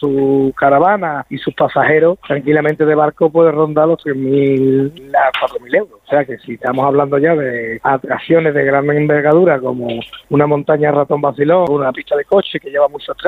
su caravana y sus pasajeros, tranquilamente de barco puede rondar los 3.000 a 4.000 euros. O sea que si estamos hablando ya de atracciones de gran envergadura como una montaña ratón vacilón, una pista de coche que lleva muchos